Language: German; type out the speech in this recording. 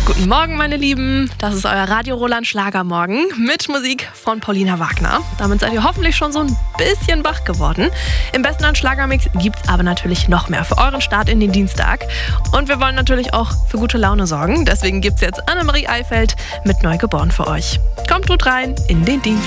Guten Morgen, meine Lieben. Das ist euer Radio Roland Schlagermorgen mit Musik von Paulina Wagner. Damit seid ihr hoffentlich schon so ein bisschen wach geworden. Im besten an Schlagermix gibt's aber natürlich noch mehr für euren Start in den Dienstag. Und wir wollen natürlich auch für gute Laune sorgen. Deswegen gibt's jetzt Annemarie Eifeld mit Neugeboren für euch. Kommt gut rein in den Dienstag.